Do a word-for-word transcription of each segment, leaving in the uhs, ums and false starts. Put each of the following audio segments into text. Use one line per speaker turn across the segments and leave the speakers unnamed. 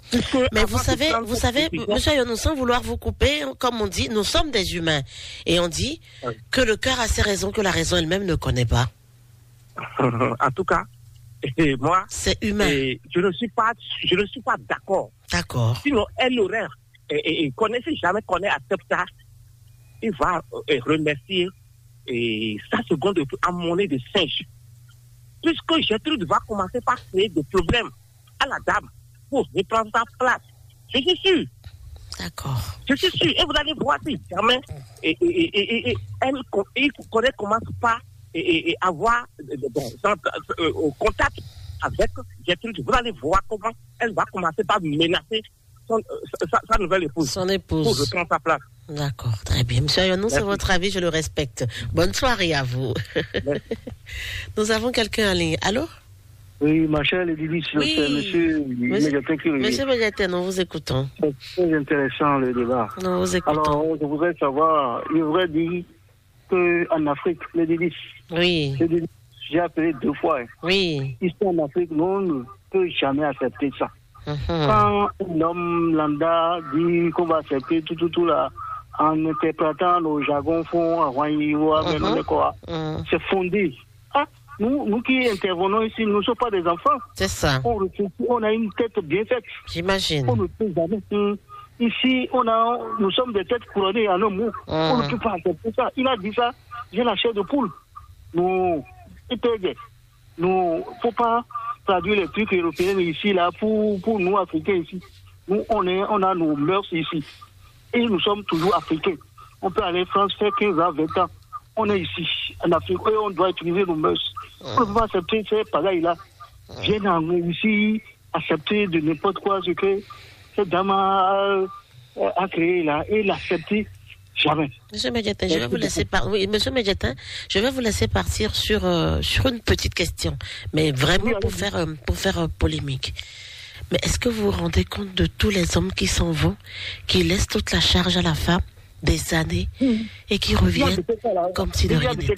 Mais vous savez, vous savez, monsieur Ayonou, sans vouloir vous couper, comme on dit, nous sommes des humains. Et on dit oui. que le cœur a ses raisons que la raison elle-même ne connaît pas.
En tout cas, et moi,
c'est humain.
Et je ne suis pas, je ne suis pas d'accord.
D'accord.
Sinon, elle aurait, et, et connaissait jamais qu'on ait accepté, il va et remercier et sa seconde à monnaie de singe. Puisque Gertrude va commencer par créer des problèmes à la dame pour reprendre sa place. Je suis sûr.
D'accord.
Je suis sûr. Et vous allez voir si jamais et, et, et, et, et, elle, il connaît commence pas et, et, et avoir bon, euh, au contact avec Gertrude. Vous allez voir comment elle va commencer par menacer son, sa, sa nouvelle épouse.
Son épouse.
Pour reprendre sa place.
D'accord, très bien. Monsieur Ayonou, c'est votre avis, je le respecte. Bonne soirée à vous. Nous avons quelqu'un en ligne. Allô?
Oui, ma chère Lydie,
oui.
c'est monsieur Médiatin qui revient.
Monsieur Médiatin, nous vous écoutons.
C'est très intéressant le débat.
Nous vous écoutons.
Alors, je voudrais savoir, il voudrait dire qu'en Afrique, les Lydie,
oui.
j'ai appelé deux fois.
Oui.
Ici en Afrique, nous, on ne peut jamais accepter ça.
Mm-hmm.
Quand un homme lambda dit qu'on va accepter tout, tout, tout là, en interprétant nos jargons fonds, c'est fondé. Ah, nous, nous qui intervenons ici, nous ne sommes pas des enfants.
C'est ça.
On, on a une tête bien faite.
J'imagine.
On ne peut jamais. Ici, on a, nous sommes des têtes couronnées en un mot. Mmh. On ne peut pas accepter ça. Il a dit ça, j'ai la chair de poule. Nous, il ne faut pas traduire les trucs européens ici, là, pour, pour nous, Africains, ici. Nous, on, est, on a nos mœurs ici. Et nous sommes toujours africains. On peut aller en France faire quinze ans, vingt ans. On est ici, en Afrique, et on doit utiliser nos mœurs. On ne peut pas accepter ces pareils-là. Viennent ici accepter de n'importe quoi ce que cette dame a, a créé là, et l'accepter jamais.
Monsieur Médiatin, je vais vous laisser par... oui, Monsieur Médiatin, je vais vous laisser partir sur, euh, sur une petite question, mais vraiment pour faire, euh, pour faire euh, polémique. Mais est-ce que vous vous rendez compte de tous les hommes qui s'en vont, qui laissent toute la charge à la femme, des années, mmh. et qui reviennent comme si de rien n'était?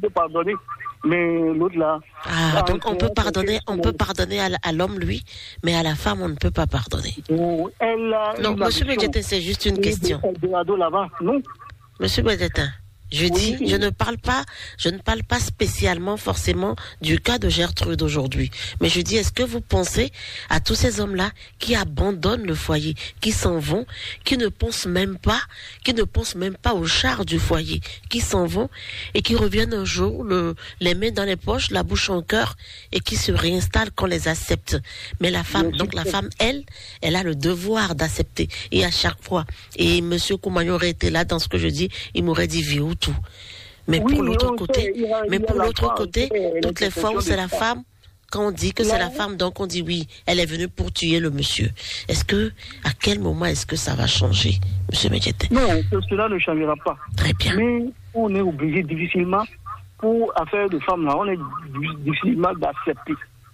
Mais l'autre là.
Ah, donc on peut pardonner, on peut pardonner à, à l'homme lui, mais à la femme on ne peut pas pardonner.
Elle a
non, Monsieur Médiatin, c'est juste une question.
Non.
Monsieur Médiatin, je dis, oui. je ne parle pas, je ne parle pas spécialement forcément du cas de Gertrude aujourd'hui. Mais je dis, est-ce que vous pensez à tous ces hommes-là qui abandonnent le foyer, qui s'en vont, qui ne pensent même pas, qui ne pensent même pas au char du foyer, qui s'en vont et qui reviennent un jour, le, les mains dans les poches, la bouche en cœur et qui se réinstallent qu'on les accepte. Mais la femme, donc la femme, elle, elle a le devoir d'accepter. Et à chaque fois, et Monsieur Koumayo aurait été là dans ce que je dis, il m'aurait dit vieux tout. Mais oui, pour l'autre côté, sait, a, mais pour l'autre côté, toutes les fois où c'est la femme, quand on dit que c'est la femme, donc on dit oui, elle est venue pour tuer le monsieur. Est-ce que, à quel moment est-ce que ça va changer, Monsieur Médiatin?
Non, cela ne changera pas.
Très bien.
Mais on est obligé difficilement, pour affaire de femmes là, on est difficilement d'accepter.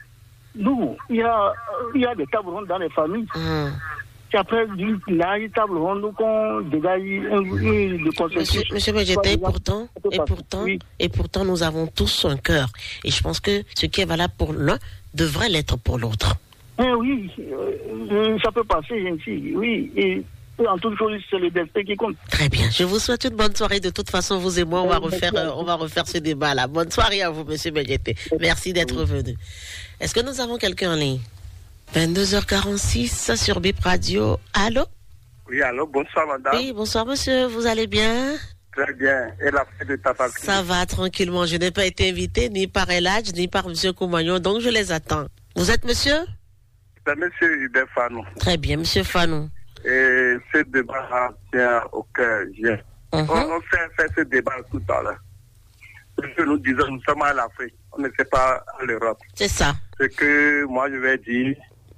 Nous, il y a, il y a des tables rondes dans les familles. Hum. Après, là, il table ronde, qu'on dégage le consensus.
Monsieur Médiatin, et pourtant, et pourtant, oui. et pourtant, nous avons tous un cœur. Et je pense que ce qui est valable pour l'un devrait l'être pour l'autre.
Eh oui, euh, ça peut passer ainsi, oui. Et, et en toute chose, c'est le destin qui compte.
Très bien. Je vous souhaite une bonne soirée. De toute façon, vous et moi, on va refaire, euh, on va refaire ce débat-là. Bonne soirée à vous, Monsieur Médiatin. Merci d'être oui. venu. Est-ce que nous avons quelqu'un en ligne? vingt-deux heures quarante-six sur Bip Radio. Allô?
Oui, allô, bonsoir madame.
Oui, bonsoir monsieur, vous allez bien?
Très bien, et la fête de ta famille?
Ça va tranquillement, je n'ai pas été invité ni par Eladj, ni par monsieur Koumayo, donc je les attends. Vous êtes monsieur?
C'est monsieur Hubert Fanou.
Très bien, monsieur Fanou.
Et ce débat tient au cœur, vient. Uh-huh. On, on fait, fait ce débat tout à l'heure. Ce que nous disons, nous sommes à l'Afrique, on ne sait pas à l'Europe.
C'est ça.
Ce que moi je vais dire,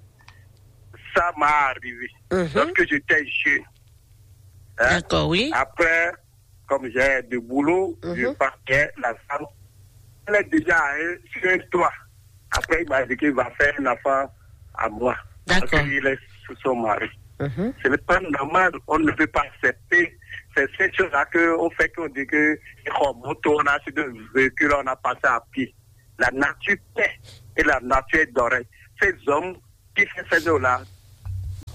ça m'a arrivé uh-huh. lorsque j'étais jeune.
Hein? D'accord, oui.
Après, comme j'ai du boulot, uh-huh. je partais, la femme, elle est déjà sur un toit. Après, il m'a dit qu'il va faire un enfant à moi.
D'accord.
Parce qu'il est sous son mari.
Uh-huh.
Ce n'est pas normal, on ne peut pas accepter. C'est cette chose-là qu'on fait qu'on dit que on a sur des véhicules, on a passé à pied. La nature paie et la nature est dorée. Ces hommes qui font ces eaux-là,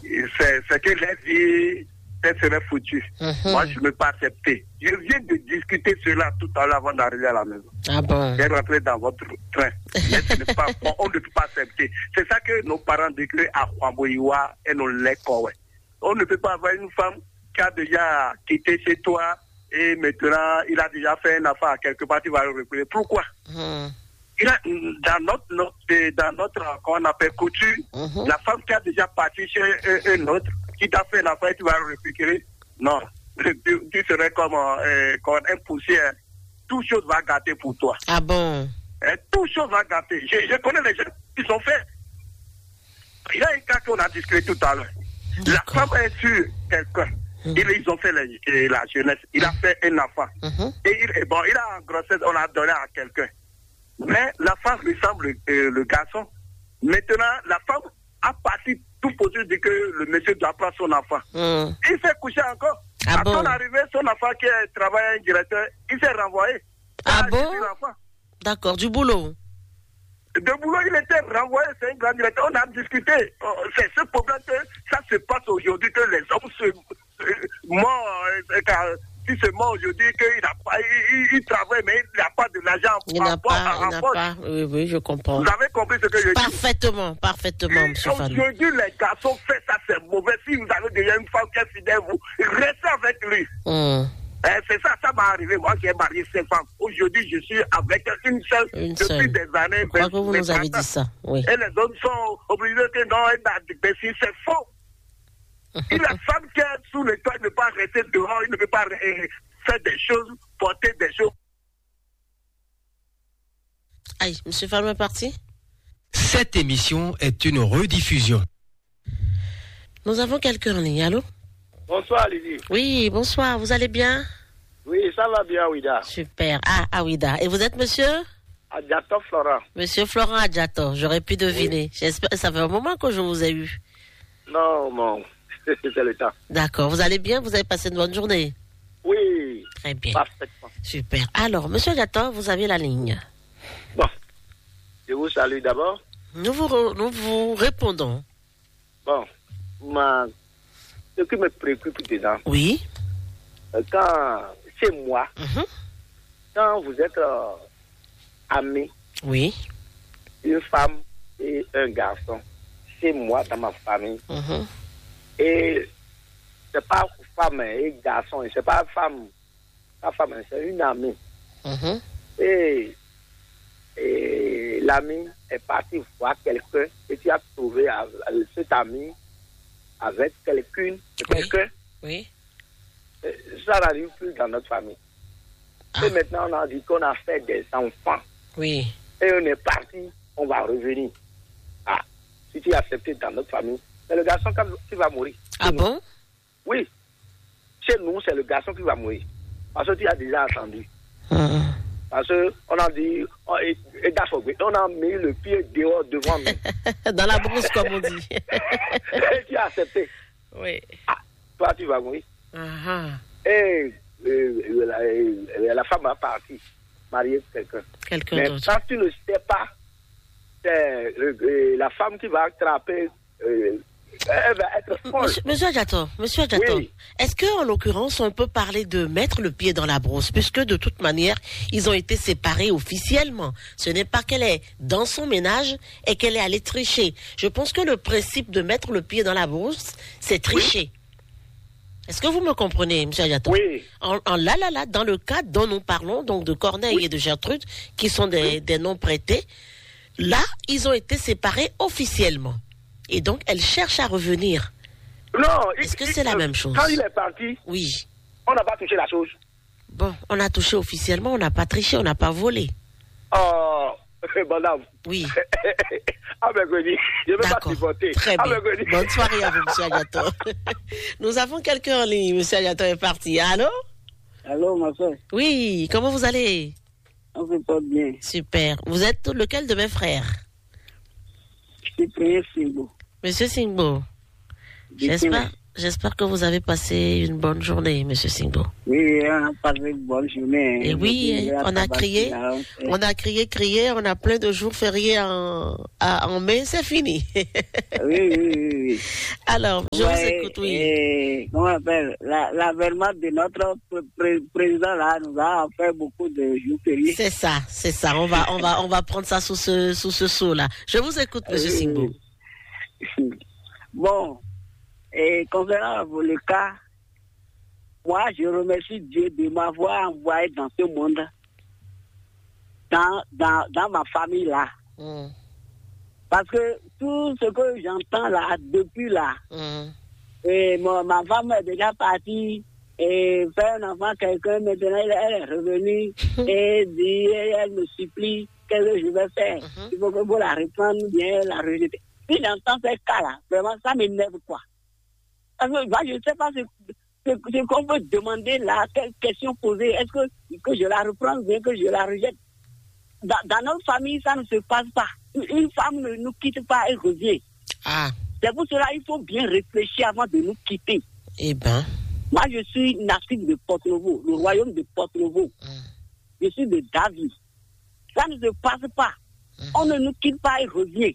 c'est, c'est que les vies, elles seraient foutues. Mm-hmm. Moi, je ne peux pas accepter. Je viens de discuter cela tout à l'heure avant d'arriver à la maison.
Ah bon?
J'ai rentré dans votre train. Mais ce n'est pas bon. On ne peut pas accepter. C'est ça que nos parents décrivent à Kwaboiwa et nos l'école. On ne peut pas avoir une femme qui a déjà quitté chez toi et maintenant il a déjà fait une affaire quelque part, tu vas le reculer. Pourquoi? Mm. Il a, dans notre, notre, dans notre, qu'on appelle couture, mm-hmm. la femme qui a déjà parti chez un autre, qui t'a fait l'affaire, tu vas le récupérer. Non, tu, tu serais comme, euh, comme un poussière. Tout chose va gâter pour toi.
Ah bon?
Et tout chose va gâter. Je, je connais les gens qui sont faits. Il y a un cas qu'on a discuté tout à l'heure. La femme est sur quelqu'un. Mm. Ils, ils ont fait la, la jeunesse. Il a fait un enfant. Mm-hmm. Et il, bon, il a en grossesse, on l'a donné à quelqu'un. Mais la femme ressemble euh, le garçon. Maintenant, la femme a parti tout possible de que le monsieur doit prendre son enfant. Mm. Il s'est couché encore.
Ah
à
bon?
son arrivée, son enfant qui travaille un directeur, il s'est renvoyé.
Ah bon? D'accord, du boulot.
De boulot, il était renvoyé, c'est un grand directeur. On a discuté. C'est ce problème que ça se passe aujourd'hui, que les hommes se euh, morts. Si c'est mort aujourd'hui, qu'il n'a pas, il, il travaille, mais il n'a pas de l'argent.
Il n'a pas, il n'a pas. Oui, oui, je comprends.
Vous avez compris ce que je dis?
Parfaitement, parfaitement, M. Fallou.
Aujourd'hui, les garçons font ça, c'est mauvais. Si vous avez déjà une femme qui est fidèle, vous restez avec lui. Mm. Eh, c'est ça, ça m'est arrivé. Moi, j'ai marié cinq femmes. Aujourd'hui, je suis avec une seule
une
depuis
seule.
des années.
Je crois que vous nous avez dit ça, oui.
Et les autres sont obligés que non, c'est faux. Si la femme qui est sous le toit ne peut pas rester dehors, il ne peut pas euh, faire des choses, porter des choses.
Aïe, M. Fallou est parti?
Cette émission est une rediffusion.
Nous avons quelqu'un en ligne, allô?
Bonsoir, Lydie.
Oui, bonsoir, vous allez bien?
Oui, ça va bien, Ouida.
Super. Ah, Awida. Et vous êtes monsieur?
Adjato Florent.
Monsieur Florent Adjato, j'aurais pu deviner. Oui. J'espère, ça fait un moment que je vous ai eu.
Non, non, c'est le temps.
D'accord, vous allez bien? Vous avez passé une bonne journée?
Oui.
Très bien.
Parfaitement.
Super. Alors, monsieur Adjato, vous avez la ligne.
Bon, je vous salue d'abord.
Nous vous, re, nous vous répondons.
Bon, ma... ce qui me préoccupe dedans.
Oui.
Quand, chez moi,
mm-hmm.
quand vous êtes euh, amis,
oui.
une femme et un garçon, chez moi, dans ma famille,
mm-hmm.
et c'est pas femme et garçon, c'est pas femme, pas femme, c'est une amie.
Mm-hmm.
Et, et l'ami est parti voir quelqu'un et tu as trouvé cet ami avec quelqu'une,
oui.
quelqu'un.
Oui.
Ça n'arrive plus dans notre famille. Ah. Et maintenant, on a dit qu'on a fait des enfants.
Oui.
Et on est parti, on va revenir. Ah, si tu es accepté dans notre famille, c'est le garçon qui va mourir.
Ah bon?
Nous. Oui. Chez nous, c'est le garçon qui va mourir. Parce que tu as déjà entendu.
Mmh.
Parce qu'on a dit, on, et, et on a mis le pied dehors devant nous.
Dans la brousse, comme on dit.
Et tu as accepté.
Oui.
Ah, toi, tu vas mourir.
Uh-huh.
Et euh, la, euh, la femme va partir, marier quelqu'un.
Quelqu'un
Mais
d'autre.
quand tu ne sais pas, c'est euh, la femme qui va attraper, euh, elle va être folle.
Monsieur, monsieur Adjato, monsieur Adjato, oui. Est-ce qu'en l'occurrence, on peut parler de mettre le pied dans la brousse, puisque de toute manière, ils ont été séparés officiellement. Ce n'est pas qu'elle est dans son ménage et qu'elle est allée tricher. Je pense que le principe de mettre le pied dans la brousse, c'est tricher. Oui. Est-ce que vous me comprenez, M. Adjato?
Oui.
En, en là, là, là, dans le cas dont nous parlons, donc de Corneille oui. et de Gertrude, qui sont des, oui. des noms prêtés, là, ils ont été séparés officiellement. Et donc, elle cherche à revenir.
Non.
Est-ce que
il,
c'est
il,
la même chose?
Quand il est parti,
oui.
On n'a pas touché la chose.
Bon, on a touché officiellement, on n'a pas triché, on n'a pas volé.
Oh, madame.
Oui.
Ah, ben, je ne vais pas supporter.
Très
ah,
bien.
Ben,
bonne soirée à vous, M. Adjato. Nous avons quelqu'un en ligne, M. Adjato est parti. Allô?
Allô, ma soeur.
Oui, comment vous allez?
On se porte bien.
Super. Vous êtes lequel de mes frères?
Je suis Premier Singbo.
Monsieur Singbo, j'espère, J'espère que vous avez passé une bonne journée, Monsieur Singbo.
Oui, on a passé une bonne journée.
Et oui, on a crié, on a crié, crié, on a plein de jours fériés en, à, en mai, c'est fini.
oui, oui, oui, oui.
Alors, je ouais, vous écoute, oui.
Et, comment on appelle, la, l'avènement de notre pré- président là nous a fait beaucoup de jours fériés.
C'est ça, c'est ça. On va, on va, on va prendre ça sous ce, sous ce sceau là. Je vous écoute, Monsieur oui, Singbo.
Bon. Et concernant le cas, moi, je remercie Dieu de m'avoir envoyé dans ce monde, dans, dans, dans ma famille là. Mm. Parce que tout ce que j'entends là, depuis là, mm. et mon, ma femme est déjà partie, et fait un enfant, quelqu'un, maintenant elle, elle est revenue, et dit, elle me supplie, qu'est-ce que je vais faire? Mm-hmm. Il faut que vous la reprendre bien, la rejeter. Si j'entends ces cas-là, vraiment, ça m'énerve quoi. Parce que, bah, je ne sais pas ce, ce, ce qu'on peut demander là, quelle question poser. Est-ce que, que je la reprends ou bien que je la rejette? Dans, dans notre famille, ça ne se passe pas. Une femme ne nous quitte pas, elle revient.
Ah.
C'est pour cela qu'il faut bien réfléchir avant de nous quitter.
Eh ben.
Moi, je suis natif de Porto-Novo, le royaume de Porto-Novo. Mm. Je suis de David. Ça ne se passe pas. Mm. On ne nous quitte pas et revient.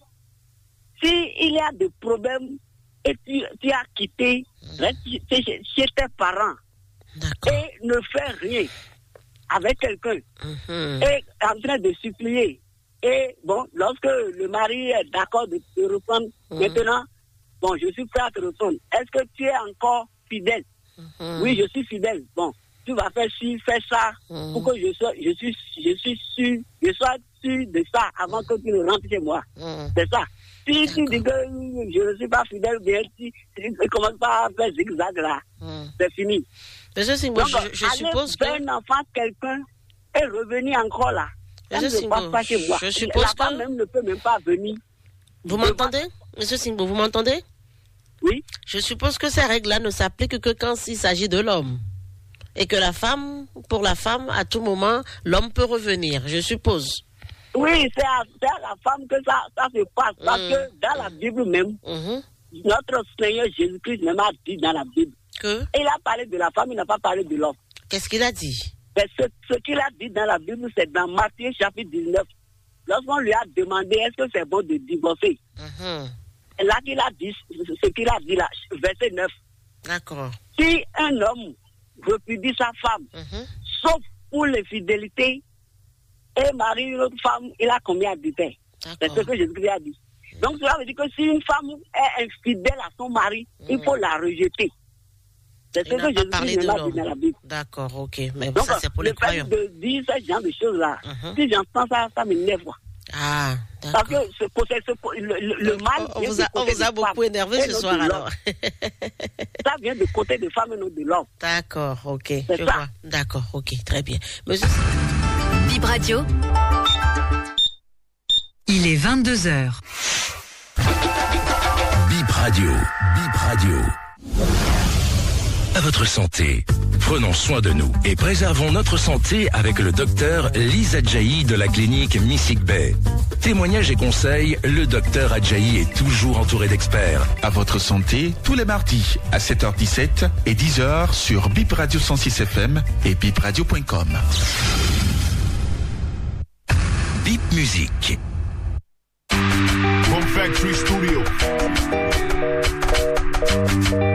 S'il y a des problèmes, et tu, tu as quitté, reste chez, chez tes parents.
D'accord.
Et ne fais rien avec quelqu'un. Mm-hmm. Et en train de supplier. Et bon, lorsque le mari est d'accord de te reprendre, mm-hmm. maintenant, bon, je suis prêt à te reprendre. Est-ce que tu es encore fidèle? Mm-hmm. Oui, je suis fidèle. Bon, tu vas faire ci, faire ça, mm-hmm. pour que je sois, je suis, je suis sûr, je sois sûr de ça avant que tu ne rentres chez moi. Mm-hmm. C'est ça. Si tu dis que je ne suis pas fidèle, bien, tu ne commences pas à faire zigzag là. Mm. C'est fini.
Monsieur Singbo, Donc, je, je suppose que...
un enfant, quelqu'un, est revenu encore là. Ça ne se passe pas chez moi.
Je suppose
La femme
que...
même ne peut même pas venir.
Vous m'entendez, Monsieur Singbo, vous m'entendez?
Oui.
Je suppose que ces règles-là ne s'appliquent que quand il s'agit de l'homme. Et que la femme, pour la femme, à tout moment, l'homme peut revenir, je suppose.
Oui, c'est à, c'est à la femme que ça, ça se passe. Parce mmh. que dans la Bible même, mmh. notre Seigneur Jésus-Christ même a dit dans la Bible.
Que?
Il a parlé de la femme, il n'a pas parlé de l'homme.
Qu'est-ce qu'il a dit?
Mais ce, ce qu'il a dit dans la Bible, c'est dans Matthieu chapitre dix-neuf. Lorsqu'on lui a demandé est-ce que c'est bon de divorcer, mmh. là qu'il a dit, ce qu'il a dit là, verset neuf.
D'accord.
Si un homme repudie sa femme, mmh. sauf pour l'infidélité, et marie une autre femme, il a combien de temps? C'est ce que Jésus-Christ a dit. Donc cela veut dire que si une femme est infidèle à son mari, mmh. il faut la rejeter. C'est ce que Jésus-Christ a dit dans la Bible.
D'accord, ok. Mais
donc,
ça c'est pour les croyants.
Le fait de dire ce genre de choses-là, mmh. si j'entends ça, ça m'énerve.
Ah, d'accord.
Parce que ce, ce, ce, le, le, le mal...
On, on vous a, on vous a beaucoup énervé ce soir alors.
Ça vient du côté des femmes et non de l'homme.
D'accord, ok.
C'est
je
ça.
vois. D'accord, ok, très bien. Monsieur...
Bip Radio. Il est vingt-deux heures.
Bip Radio, Bip Radio. À votre santé. Prenons soin de nous et préservons notre santé avec le docteur Lise Adjaï de la clinique Missik Bay. Témoignages et conseils, le docteur Adjaï est toujours entouré d'experts.
À votre santé, tous les mardis à sept heures dix-sept et dix heures sur Bip Radio cent six F M et bip radio point com.
Bip Musique.
From Factory Studio.